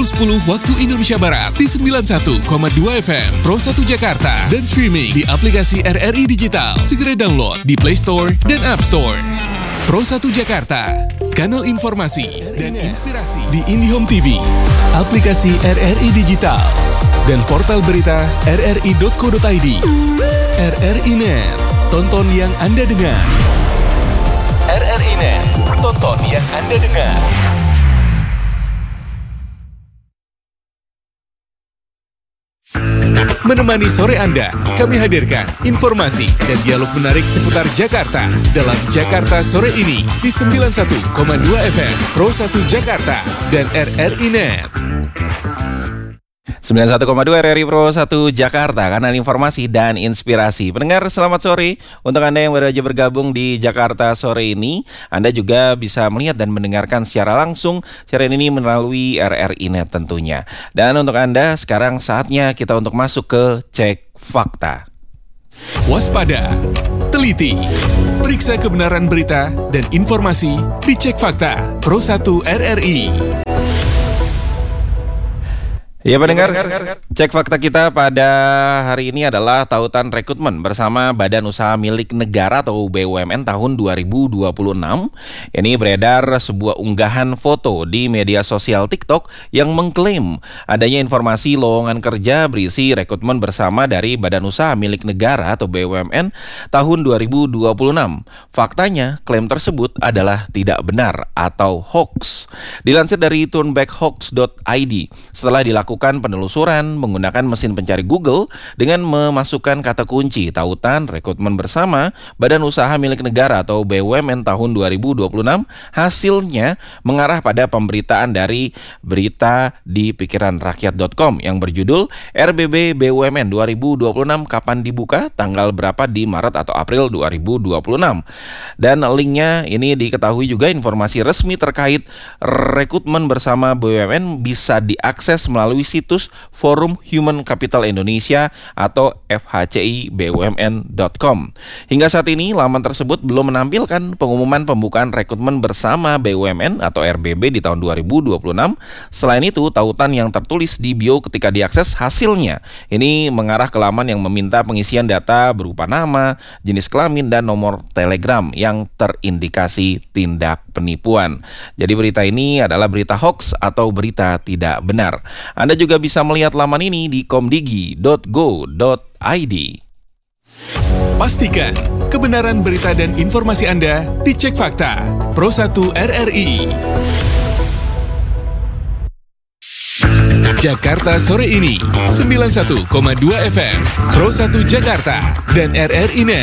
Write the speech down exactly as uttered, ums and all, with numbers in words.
pukul sepuluh waktu Indonesia Barat di sembilan puluh satu koma dua F M Pro satu Jakarta dan streaming di aplikasi R R I Digital. Segera download di Play Store dan App Store. Pro satu Jakarta, kanal informasi dan inspirasi di IndiHome T V, aplikasi R R I Digital, dan portal berita r r i dot co dot i d. R R I Net, tonton yang Anda dengar. R R I Net, tonton yang Anda dengar. Menemani sore Anda, kami hadirkan informasi dan dialog menarik seputar Jakarta dalam Jakarta Sore ini di sembilan puluh satu koma dua F M Pro satu Jakarta dan R R I Net. sembilan puluh satu koma dua R R I Pro satu Jakarta, kanal informasi dan inspirasi. Pendengar, selamat sore. Untuk Anda yang baru aja bergabung di Jakarta Sore ini, Anda juga bisa melihat dan mendengarkan secara langsung siaran ini melalui R R I Net tentunya. Dan untuk Anda, sekarang saatnya kita untuk masuk ke Cek Fakta. Waspada, teliti, periksa kebenaran berita dan informasi di Cek Fakta Pro satu R R I. Ya pendengar, cek fakta kita pada hari ini adalah tautan rekrutmen bersama Badan Usaha Milik Negara atau B U M N tahun dua ribu dua puluh enam. Ini beredar sebuah unggahan foto di media sosial TikTok yang mengklaim adanya informasi lowongan kerja berisi rekrutmen bersama dari Badan Usaha Milik Negara atau B U M N tahun dua ribu dua puluh enam. Faktanya, klaim tersebut adalah tidak benar atau hoax. Dilansir dari turnbackhoax dot i d, setelah dilakukan penelusuran menggunakan mesin pencari Google dengan memasukkan kata kunci tautan rekrutmen bersama Badan Usaha Milik Negara atau B U M N tahun dua ribu dua puluh enam, hasilnya mengarah pada pemberitaan dari berita di pikiran rakyat dot com yang berjudul R B B B U M N dua ribu dua puluh enam kapan dibuka, tanggal berapa di Maret atau April dua ribu dua puluh enam. Dan linknya ini diketahui juga informasi resmi terkait rekrutmen bersama B U M N bisa diakses melalui situs Forum Human Capital Indonesia atau f h c i b u m n dot com. Hingga saat ini, laman tersebut belum menampilkan pengumuman pembukaan rekrutmen bersama B U M N atau R B B di tahun dua ribu dua puluh enam. Selain itu, tautan yang tertulis di bio ketika diakses hasilnya ini mengarah ke laman yang meminta pengisian data berupa nama, jenis kelamin, dan nomor telegram yang terindikasi tindak penipuan. Jadi berita ini adalah berita hoax atau berita tidak benar. Anda juga bisa melihat laman ini di komdigi dot go dot i d. Pastikan kebenaran berita dan informasi Anda di Cek Fakta Pro satu R R I. Jakarta Sore ini sembilan puluh satu koma dua F M Pro satu Jakarta dan R R I Net.